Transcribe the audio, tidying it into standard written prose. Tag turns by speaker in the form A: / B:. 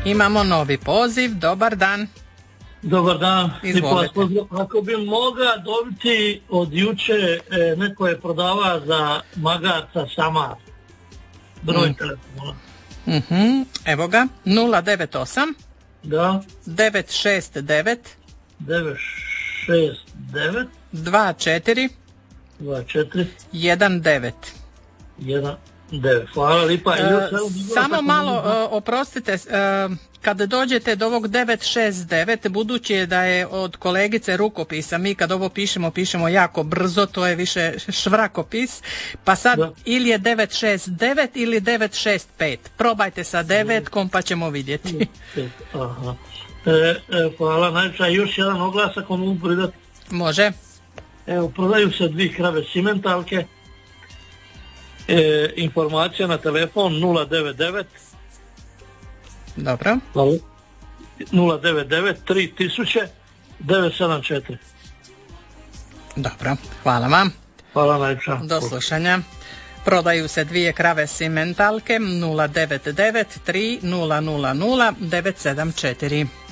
A: Imamo novi poziv, dobar dan.
B: Dobar dan.
A: Izvolite.
B: Ako bi mogla dobiti od juče, neko je prodava za magarca Samar. Broj telefona.
A: Evo ga, 098
B: Da.
A: 969
B: 969
A: 24
B: 24
A: 19.
B: 19. Hvala lipa.
A: Samo malo, oprostite, kad dođete do ovog 969, budući je da je od kolegice rukopisa, mi kad ovo pišemo jako brzo, to je više švrakopis, pa sad ili je 969 ili 965. Probajte sa 9 pa ćemo vidjeti.
B: Aha. Hvala najljepša. Još jedan oglas ako mogu pridati.
A: Može.
B: Evo, prodaju se 2 krave simentalke. Informacija na telefon 099
A: Dobro.
B: 099 3000 974.
A: Dobro, hvala vam.
B: Hvala najljepša.
A: Do slušanja. Prodaju se 2 krave simentalke 099 3000 974.